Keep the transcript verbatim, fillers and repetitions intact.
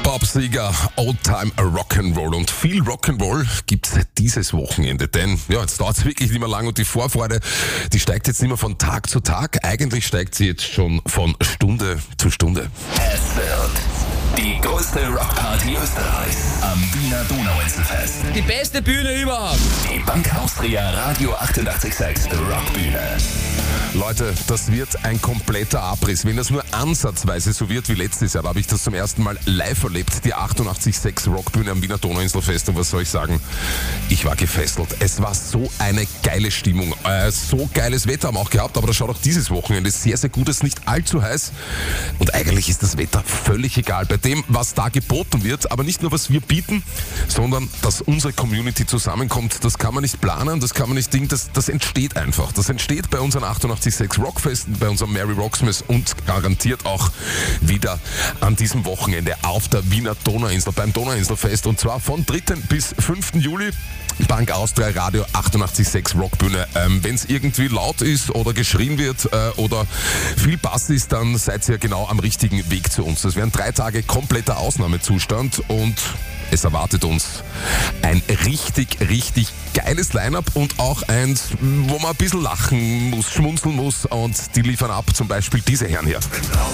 Bob-Sieger, Old Time Rock'n'Roll. Und viel Rock'n'Roll gibt's dieses Wochenende, denn ja, jetzt dauert's wirklich nicht mehr lang und die Vorfreude, die steigt jetzt nicht mehr von Tag zu Tag. Eigentlich steigt sie jetzt schon von Stunde zu Stunde. Es wird die größte Rockparty Österreichs am Wiener Donauinselfest. Die beste Bühne überhaupt. Die Bank Austria Radio achtundachtzig Komma sechs Rockbühne. Leute, das wird ein kompletter Abriss. Wenn das nur ansatzweise so wird wie letztes Jahr, da habe ich das zum ersten Mal live erlebt, die achtundachtzig Komma sechs Rockbühne am Wiener Donauinselfest. Und was soll ich sagen? Ich war gefesselt. Es war so eine geile Stimmung. Äh, so geiles Wetter haben wir auch gehabt, aber das schaut auch dieses Wochenende sehr, sehr gut. Es ist nicht allzu heiß. Und eigentlich ist das Wetter völlig egal bei dem, was da geboten wird. Aber nicht nur, was wir bieten, sondern dass unsere Community zusammenkommt. Das kann man nicht planen, das kann man nicht denken. Das, das entsteht einfach. Das entsteht bei unseren achtundachtzig Komma sechs Rockfesten, bei unserem Mary Rocksmith und garantiert auch wieder an diesem Wochenende auf der Wiener Donauinsel, beim Donauinselfest. Und zwar von dritten bis fünften Juli. Bank Austria Radio achtundachtzig Komma sechs Rockbühne. Ähm, Wenn es irgendwie laut ist oder geschrien wird äh, oder viel Bass ist, dann seid ihr genau am richtigen Weg zu uns. Das wären drei Tage kompletter Ausnahmezustand und es erwartet uns ein richtig, richtig geiles Line-Up und auch eins, wo man ein bisschen lachen muss, schmunzeln muss, und die liefern ab, zum Beispiel diese Herren hier.